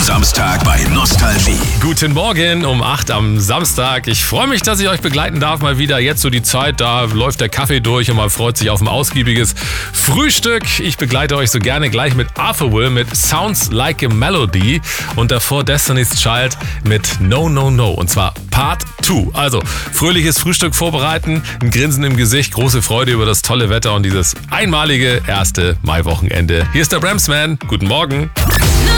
Samstag bei Nostalgie. Guten Morgen um 8 am Samstag. Ich freue mich, dass ich euch begleiten darf. Mal wieder jetzt so die Zeit, da läuft der Kaffee durch und man freut sich auf ein ausgiebiges Frühstück. Ich begleite euch so gerne gleich mit Arthur Will mit Sounds Like a Melody und davor Destiny's Child mit No No No und zwar Part 2. Also fröhliches Frühstück vorbereiten, ein Grinsen im Gesicht, große Freude über das tolle Wetter und dieses einmalige erste Maiwochenende. Hier ist der Bramsman. Guten Morgen.